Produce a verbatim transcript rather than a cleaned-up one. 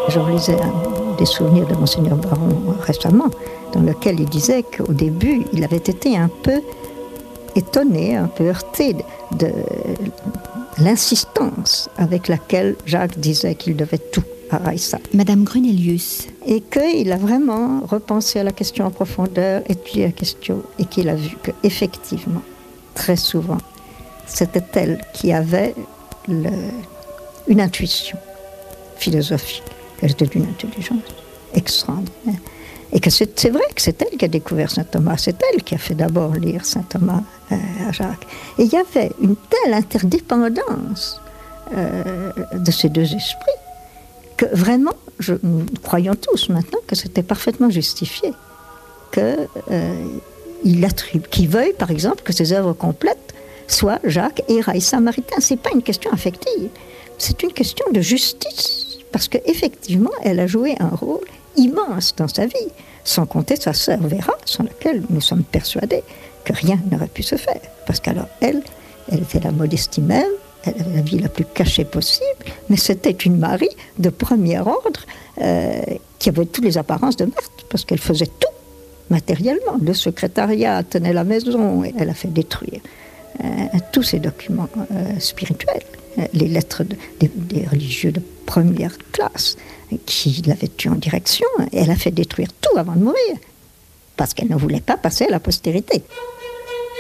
Je relisais un, des souvenirs de Monseigneur Baron récemment, dans lequel il disait qu'au début, il avait été un peu étonné, un peu heurté de, de l'insistance avec laquelle Jacques disait qu'il devait tout à Raissa. Madame Grunelius. Et qu'il a vraiment repensé à la question en profondeur, étudié la question, et qu'il a vu qu'effectivement, très souvent, c'était elle qui avait le, une intuition philosophique. Elle était d'une intelligence extraordinaire. Et que c'est, c'est vrai que c'est elle qui a découvert saint Thomas, c'est elle qui a fait d'abord lire saint Thomas euh, à Jacques. Et il y avait une telle interdépendance euh, de ces deux esprits que vraiment, je, nous croyons tous maintenant que c'était parfaitement justifié que, euh, il attribue, qu'il veuille par exemple que ses œuvres complètes soient Jacques et Raissa Maritain. C'est pas une question affective, c'est une question de justice, parce qu'effectivement, elle a joué un rôle immense dans sa vie, sans compter sa sœur Vera, sans laquelle nous sommes persuadés que rien n'aurait pu se faire. Parce qu'alors, elle, elle était la modestie même, elle avait la vie la plus cachée possible, mais c'était une Marie de premier ordre euh, qui avait toutes les apparences de Marthe, parce qu'elle faisait tout matériellement. Le secrétariat tenait la maison, et elle a fait détruire euh, tous ces documents euh, spirituels, euh, les lettres de, des, des religieux de première classe, qui l'avaient tuée en direction, et elle a fait détruire tout avant de mourir, parce qu'elle ne voulait pas passer à la postérité.